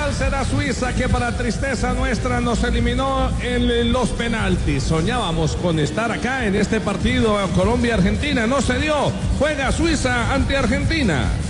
rival será Suiza, que para tristeza nuestra nos eliminó en los penaltis. Soñábamos con estar acá en este partido Colombia-Argentina, no se dio. Juega Suiza ante Argentina.